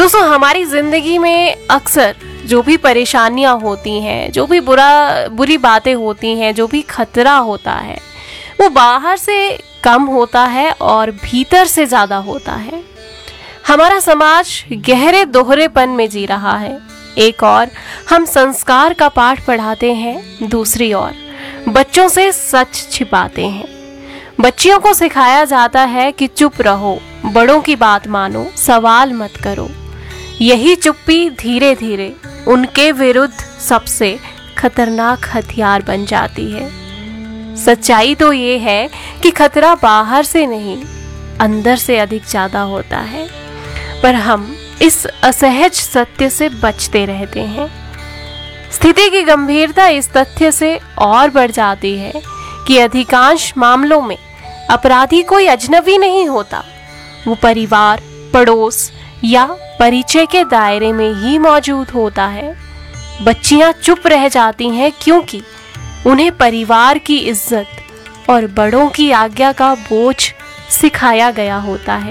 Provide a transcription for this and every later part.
दोस्तों, हमारी जिंदगी में अक्सर जो भी परेशानियां होती हैं, जो भी बुरी बातें होती हैं, जो भी खतरा होता है, वो बाहर से कम होता है और भीतर से ज़्यादा होता है। हमारा समाज गहरे दोहरेपन में जी रहा है। एक और हम संस्कार का पाठ पढ़ाते हैं, दूसरी ओर बच्चों से सच छिपाते हैं। बच्चियों को सिखाया जाता है कि चुप रहो, बड़ों की बात मानो, सवाल मत करो। यही चुप्पी धीरे धीरे उनके विरुद्ध सबसे खतरनाक हथियार बन जाती है। सच्चाई तो ये है कि खतरा बाहर से नहीं, अंदर से अधिक ज्यादा होता है, पर हम इस असहज सत्य से बचते रहते हैं। स्थिति की गंभीरता इस तथ्य से और बढ़ जाती है कि अधिकांश मामलों में अपराधी कोई अजनबी नहीं होता, वो परिवार, पड़ोस या परिचय के दायरे में ही मौजूद होता है। बच्चियां चुप रह जाती हैं क्योंकि उन्हें परिवार की इज्जत और बड़ों की आज्ञा का बोझ सिखाया गया होता है।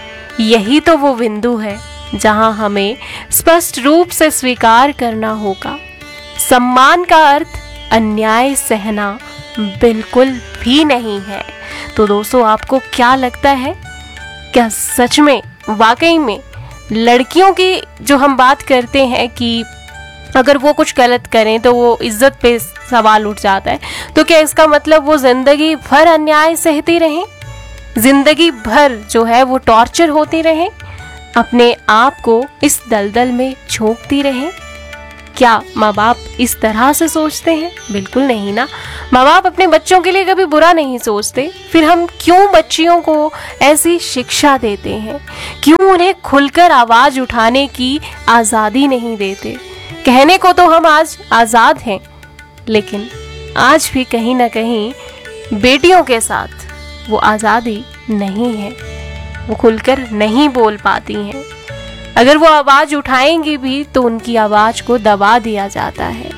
यही तो वो बिंदु है जहां हमें स्पष्ट रूप से स्वीकार करना होगा, सम्मान का अर्थ अन्याय सहना बिल्कुल भी नहीं है। तो दोस्तों, आपको क्या लगता है, क्या सच में वाकई में लड़कियों की जो हम बात करते हैं कि अगर वो कुछ गलत करें तो वो इज्जत पे सवाल उठ जाता है, तो क्या इसका मतलब वो जिंदगी भर अन्याय सहती रहें, जिंदगी भर जो है वो टॉर्चर होती रहें, अपने आप को इस दलदल में झोंकती रहें? क्या माँ बाप इस तरह से सोचते हैं? बिल्कुल नहीं ना। माँ बाप अपने बच्चों के लिए कभी बुरा नहीं सोचते। फिर हम क्यों बच्चियों को ऐसी शिक्षा देते हैं? क्यों उन्हें खुलकर आवाज उठाने की आज़ादी नहीं देते? कहने को तो हम आज आज़ाद हैं, लेकिन आज भी कहीं ना कहीं बेटियों के साथ वो आज़ादी नहीं है। वो खुलकर नहीं बोल पाती हैं। अगर वो आवाज उठाएंगी भी तो उनकी आवाज को दबा दिया जाता है।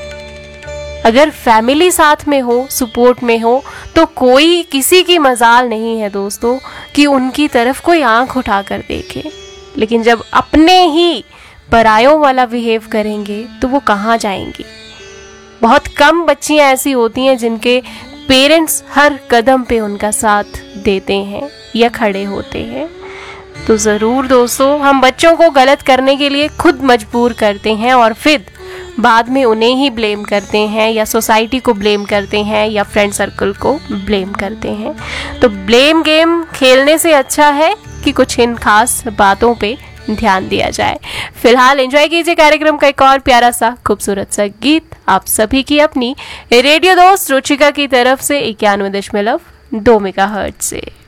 अगर फैमिली साथ में हो, सपोर्ट में हो, तो कोई किसी की मजाल नहीं है दोस्तों कि उनकी तरफ कोई आंख उठाकर देखे। लेकिन जब अपने ही परायों वाला बिहेव करेंगे तो वो कहाँ जाएंगी? बहुत कम बच्चियां ऐसी होती हैं जिनके पेरेंट्स हर कदम पे उनका साथ देते हैं या खड़े होते हैं। तो ज़रूर दोस्तों, हम बच्चों को गलत करने के लिए खुद मजबूर करते हैं और फिर बाद में उन्हें ही ब्लेम करते हैं, या सोसाइटी को ब्लेम करते हैं, या फ्रेंड सर्कल को ब्लेम करते हैं। तो ब्लेम गेम खेलने से अच्छा है कि कुछ इन खास बातों पे ध्यान दिया जाए। फिलहाल एंजॉय कीजिए कार्यक्रम का एक और प्यारा सा खूबसूरत सा गीत आप सभी की अपनी रेडियो दोस्त रुचिका की तरफ से 91.2 मेगाहर्ट्ज से।